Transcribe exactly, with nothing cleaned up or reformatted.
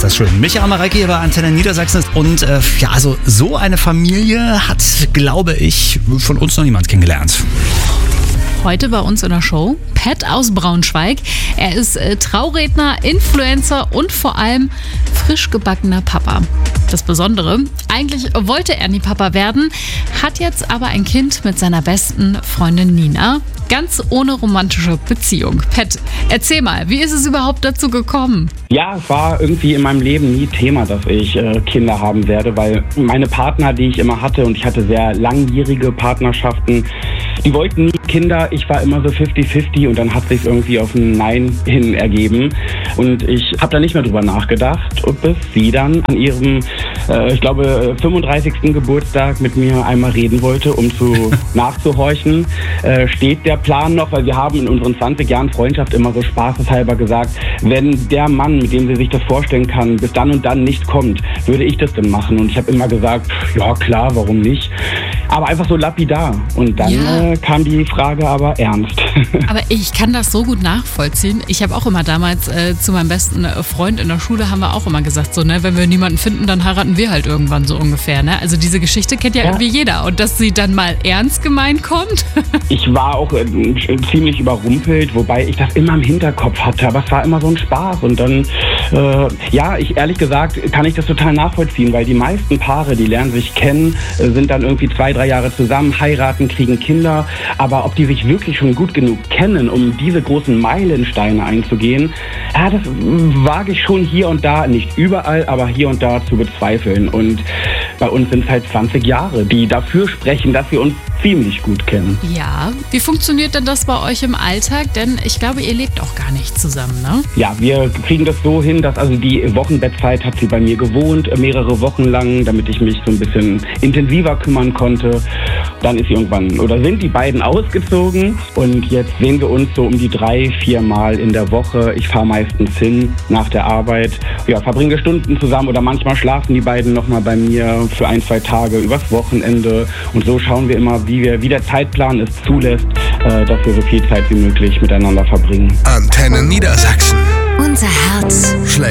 das schön. Micha Mareike hier bei Antenne Niedersachsen. Und äh, ja, also so eine Familie hat, glaube ich, von uns noch niemand kennengelernt. Heute bei uns in der Show Pat aus Braunschweig. Er ist äh, Trauredner, Influencer und vor allem frisch gebackener Papa. Das Besondere, eigentlich wollte er nie Papa werden, hat jetzt aber ein Kind mit seiner besten Freundin Nina. Ganz ohne romantische Beziehung. Pat, erzähl mal, wie ist es überhaupt dazu gekommen? Ja, es war irgendwie in meinem Leben nie Thema, dass ich äh, Kinder haben werde, weil meine Partner, die ich immer hatte, und ich hatte sehr langjährige Partnerschaften, die wollten nie Kinder. Ich war immer so fünfzig fünfzig und dann hat sich irgendwie auf ein Nein hin ergeben. Und ich habe da nicht mehr drüber nachgedacht, und bis sie dann an ihrem, äh, ich glaube, fünfunddreißigsten Geburtstag mit mir einmal reden wollte, um zu nachzuhorchen, äh, steht der Plan noch, weil wir haben in unseren zwanzig Jahren Freundschaft immer so spaßeshalber gesagt, wenn der Mann, mit dem sie sich das vorstellen kann, bis dann und dann nicht kommt, würde ich das denn machen. Und ich habe immer gesagt, ja klar, warum nicht? Aber einfach so lapidar. Und dann Ja. äh, kam die Frage aber ernst. Aber ich kann das so gut nachvollziehen. Ich habe auch immer damals äh, zu meinem besten Freund in der Schule haben wir auch immer gesagt, so, ne, wenn wir niemanden finden, dann heiraten wir halt irgendwann so ungefähr. Ne? Also diese Geschichte kennt ja, Ja. irgendwie jeder. Und dass sie dann mal ernst gemeint kommt. Ich war auch äh, ziemlich überrumpelt, wobei ich das immer im Hinterkopf hatte. Aber es war immer so ein Spaß. Und dann, äh, ja, ich ehrlich gesagt, kann ich das total nachvollziehen, weil die meisten Paare, die lernen sich kennen, äh, sind dann irgendwie zwei, drei Jahre zusammen, heiraten, kriegen Kinder. Aber ob die sich wirklich schon gut genug kennen, um diese großen Meilensteine einzugehen, ja, das wage ich schon hier und da, nicht überall, aber hier und da zu bezweifeln. Und bei uns sind es halt zwanzig Jahre, die dafür sprechen, dass wir uns ziemlich gut kennen. Ja, wie funktioniert denn das bei euch im Alltag? Denn ich glaube, ihr lebt auch gar nicht zusammen, ne? Ja, wir kriegen das so hin, dass also die Wochenbettzeit hat sie bei mir gewohnt, mehrere Wochen lang, damit ich mich so ein bisschen intensiver kümmern konnte. Dann ist sie irgendwann, oder sind die beiden ausgezogen und jetzt sehen wir uns so um die drei, vier Mal in der Woche. Ich fahre meistens hin nach der Arbeit, ja, verbringe Stunden zusammen oder manchmal schlafen die beiden nochmal bei mir für ein, zwei Tage übers Wochenende und so schauen wir immer, wie wir, wie der Zeitplan es zulässt, äh, dass wir so viel Zeit wie möglich miteinander verbringen. Antenne Niedersachsen. Unser Herz schlägt